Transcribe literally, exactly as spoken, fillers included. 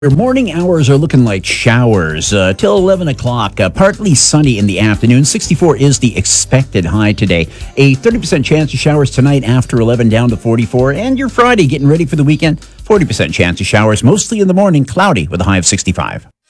Your morning hours are looking like showers uh, till eleven o'clock. Uh, partly sunny in the afternoon. sixty-four is the expected high today. A thirty percent chance of showers tonight after eleven, down to forty-four. And your Friday, getting ready for the weekend, forty percent chance of showers, mostly in the morning, cloudy with a high of sixty-five.